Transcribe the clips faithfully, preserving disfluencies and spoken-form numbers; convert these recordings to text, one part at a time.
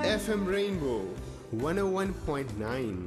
F M Rainbow one oh one point nine.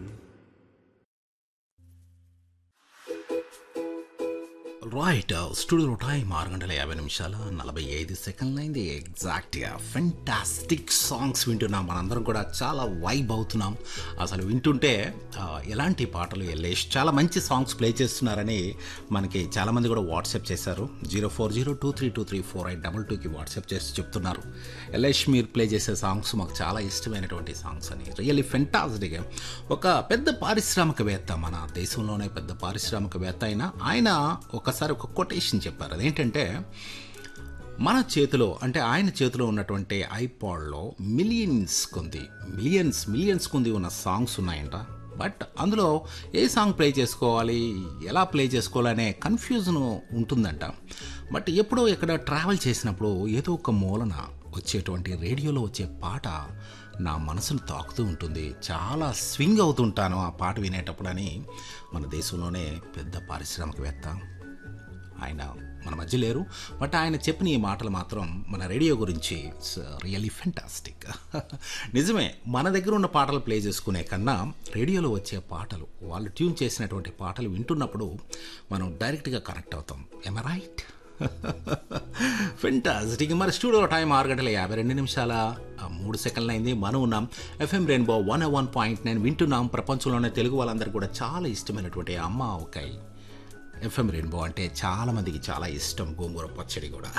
Right స్టూడియోలో time ఆరు గంటల యాభై నిమిషాల నలభై ఐదు సెకండ్లు అయింది ఎగ్జాక్ట్గా. ఫెంటాస్టిక్ సాంగ్స్ వింటున్నాం, మనందరం కూడా చాలా వైబ్ అవుతున్నాం. అసలు వింటుంటే ఎలాంటి పాటలు ఎల్లేష్ చాలా మంచి సాంగ్స్ ప్లే చేస్తున్నారని మనకి చాలామంది కూడా వాట్సాప్ చేశారు. Zero four zero two three two three four eight double టూకి వాట్సాప్ చేసి చెప్తున్నారు, ఎల్లేష్ మీరు ప్లే చేసే సాంగ్స్ మాకు చాలా ఇష్టమైనటువంటి సాంగ్స్ అని. Really fantastic. ఒక పెద్ద పారిశ్రామికవేత్త, మన దేశంలోనే పెద్ద పారిశ్రామికవేత్త అయినా ఆయన ఒకసారి ఒక కొటేషన్ చెప్పారు. అదేంటంటే, మన చేతిలో అంటే ఆయన చేతిలో ఉన్నటువంటి ఐపాడ్లో మిలియన్స్ కొంది మిలియన్స్ మిలియన్స్ కొంది ఉన్న సాంగ్స్ ఉన్నాయంట. బట్ అందులో ఏ సాంగ్ ప్లే చేసుకోవాలి, ఎలా ప్లే చేసుకోవాలనే కన్ఫ్యూజన్ ఉంటుందంట. బట్ ఎప్పుడో ఎక్కడ ట్రావెల్ చేసినప్పుడు ఏదో ఒక మూలన వచ్చేటువంటి రేడియోలో వచ్చే పాట నా మనసును తాకుతూ ఉంటుంది, చాలా స్వింగ్ అవుతుంటాను ఆ పాట వినేటప్పుడు అని మన దేశంలోనే పెద్ద పారిశ్రామికవేత్త, ఆయన మన మధ్య లేరు. బట్ ఆయన చెప్పిన ఈ మాటలు మాత్రం మన రేడియో గురించి ఇట్స్ రియల్లీ ఫెంటాస్టిక్. నిజమే, మన దగ్గర ఉన్న పాటలు ప్లే చేసుకునే కన్నా రేడియోలో వచ్చే పాటలు, వాళ్ళు ట్యూన్ చేసినటువంటి పాటలు వింటున్నప్పుడు మనం డైరెక్ట్గా కనెక్ట్ అవుతాం. ఎమ్ ఐ రైట్? ఫెంటాస్టిక్. మరి స్టూడియో టైం ఆరు గంటల యాభై రెండు నిమిషాల మూడు సెకండ్లు అయింది. మనం ఉన్నాం FM rainbow one one point nine వింటున్నాం. ప్రపంచంలోనే తెలుగు వాళ్ళందరూ కూడా చాలా ఇష్టమైనటువంటి అమ్మ ఆవకాయ ఎఫ్ఎం రెయిన్బో అంటే చాలామందికి చాలా ఇష్టం, గోంగూర పచ్చడి కూడా.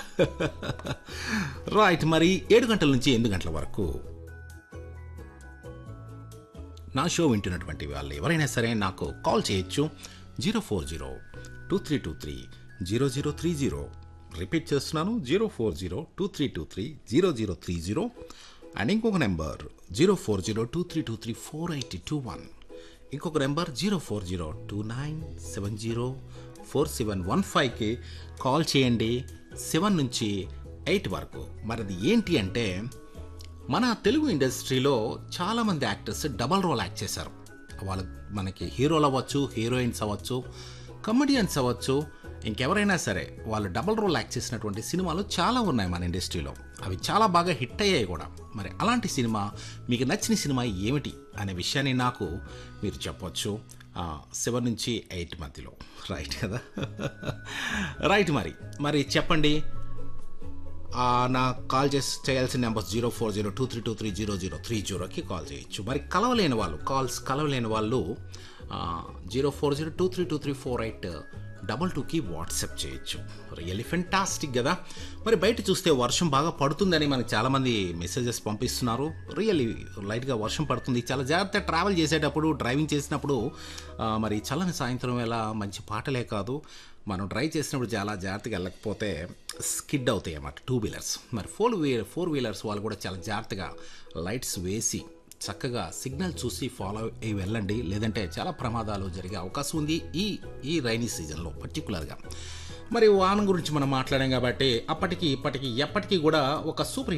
రైట్, మరి ఏడు గంటల నుంచి ఎనిమిది గంటల వరకు నా షో వింటున్నటువంటి వాళ్ళు ఎవరైనా సరే నాకు కాల్ చేయొచ్చు. Zero four zero two three two three zero zero three zero. Repeat చేస్తున్నాను, zero four zero two three two three zero zero three zero. And ఇంకొక number zero four zero two three two three four eight two one. ఇంకొక number zero four zero two nine seven zero four seven one ఫైవ్కి call చేయండి, seven నుంచి eight వరకు. మరి అది ఏంటి అంటే, మన తెలుగు ఇండస్ట్రీలో చాలామంది యాక్టర్స్ డబల్ రోల్ యాక్ట్ చేశారు. వాళ్ళు మనకి హీరోలు అవ్వచ్చు, హీరోయిన్స్ అవ్వచ్చు, కమెడియన్స్ అవ్వచ్చు, ఇంకెవరైనా సరే వాళ్ళు డబల్ రోల్ యాక్ట్ చేసినటువంటి సినిమాలు చాలా ఉన్నాయి మన ఇండస్ట్రీలో. అవి చాలా బాగా హిట్ అయ్యాయి కూడా. మరి అలాంటి సినిమా, మీకు నచ్చిన సినిమా ఏమిటి అనే విషయాన్ని నాకు మీరు చెప్పవచ్చు సెవెన్ నుంచి ఎయిట్ మధ్యలో. రైట్ కదా? రైట్, మరి మరి చెప్పండి. నా కాల్ చేసి చేయాల్సిన number zero four zero two three two three zero zero three జీరోకి కాల్ చేయొచ్చు. మరి కలవలేని వాళ్ళు, కాల్స్ కలవలేని వాళ్ళు zero four zero two three two three four eight double టూకి వాట్సాప్ చేయొచ్చు. రియల్లీ ఫెంటాస్టిక్ కదా. మరి బయట చూస్తే వర్షం బాగా పడుతుందని మనకు చాలామంది మెసేజెస్ పంపిస్తున్నారు. రియల్లీ లైట్గా వర్షం పడుతుంది, చాలా జాగ్రత్తగా ట్రావెల్ చేసేటప్పుడు, డ్రైవింగ్ చేసినప్పుడు. మరి చల్లని సాయంత్రం వేళ మంచి పాటలే కాదు, మనం డ్రైవ్ చేసినప్పుడు చాలా జాగ్రత్తగా వెళ్ళకపోతే స్కిడ్ అవుతాయి అన్నమాట టూ వీలర్స్. మరి ఫోర్ వీలర్ ఫోర్ వీలర్స్ వాళ్ళు కూడా చాలా జాగ్రత్తగా లైట్స్ వేసి చక్కగా సిగ్నల్ చూసి ఫాలో అయ్యి వెళ్ళండి, లేదంటే చాలా ప్రమాదాలు జరిగే అవకాశం ఉంది ఈ ఈ రైనీ సీజన్లో పర్టికులర్గా. మరి వాన గురించి మనం మాట్లాడాం కాబట్టి అప్పటికి ఇప్పటికి ఎప్పటికీ కూడా ఒక సూపర్